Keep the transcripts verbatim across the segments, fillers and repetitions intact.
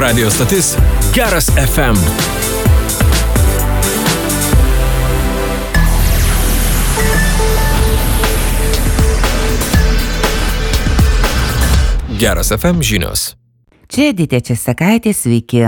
Radio stotis Geras F M. Geras F M žinios. Čia Edita Česakaitė, sveiki.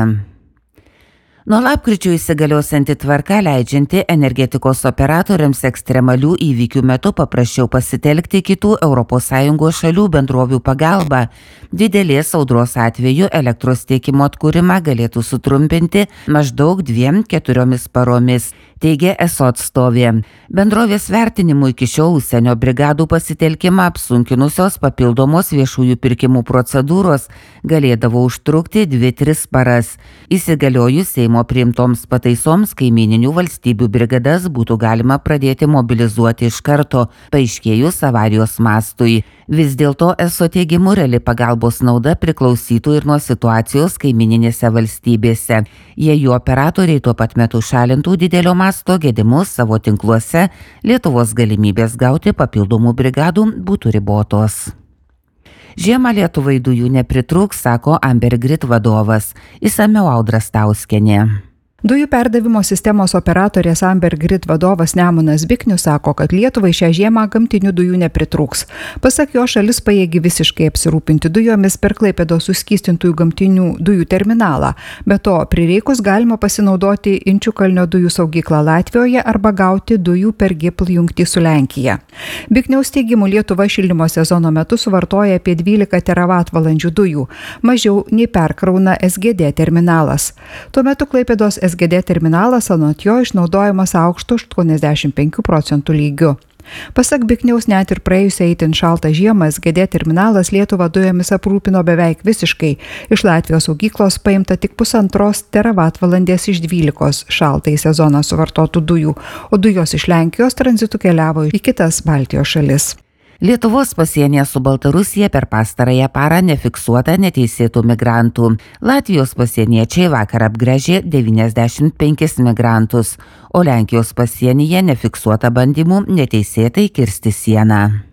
Nuo lapkričio įsigaliosianti tvarka leidžianti energetikos operatoriams ekstremalių įvykių metu paprasčiau pasitelkti kitų Europos Sąjungos šalių bendrovių pagalbą. Didelės audros atveju elektros tiekimo atkūrimą galėtų sutrumpinti maždaug dviem keturiomis paromis, teigia eso atstovė. Bendrovės vertinimu iki šiol užsienio brigadų pasitelkimą apsunkinusios papildomos viešųjų pirkimų procedūros galėdavo užtrukti dvi tris paras. Įsigaliojus Seimo priimtoms pataisoms kaimininių valstybių brigadas būtų galima pradėti mobilizuoti iš karto, paaiškėjus avarijos mastui. Vis dėlto eso teigimu reali pagalbos nauda priklausytų ir nuo situacijos kaimininėse valstybėse. Jei jų operatoriai tuo pat metu šalintų didelio masto gedimus savo tinkluose, Lietuvos galimybės gauti papildomų brigadų būtų ribotos. Žiemą Lietuvai dujų nepritrūks, sako Amber Grid vadovas. Išsamiau Audra Stauskienė. Dujų perdavimo sistemos operatorės Amber Grid vadovas Nemunas Biknius sako, kad Lietuvai šią žiemą gamtinių dujų nepritrūks. Pasak jo, šalis pajėgi visiškai apsirūpinti dujomis per Klaipėdos suskystintųjų gamtinių dujų terminalą. Be to, prireikus galima pasinaudoti Inčiukalnio dujų saugyklą Latvijoje arba gauti dujų per G I P L jungtį su Lenkija. Bikniaus teigimu, Lietuva šildymo sezono metu suvartoja apie dvylika teravatvalandžių dujų, mažiau nei perkrauna S G D terminalas. Tuo metu Klaipėdos S G D terminalas anot jo išnaudojamas aukšto aštuoniasdešimt penkių procentų lygiu. Pasak Bikniaus, net ir praėjusią itin šaltą žiemą S G D terminalas Lietuvą dujomis aprūpino beveik visiškai. Iš Latvijos saugyklos paimta tik pusantros teravatvalandės iš dvylikos šaltąjį sezoną suvartotų dujų, o dujos iš Lenkijos tranzitu keliavo į kitas Baltijos šalis. Lietuvos pasienyje su Baltarusija per pastarąją parą nefiksuota neteisėtų migrantų. Latvijos pasieniečiai vakar apgręžė devyniasdešimt penkis migrantus, o Lenkijos pasienyje nefiksuota bandymų neteisėtai kirsti sieną.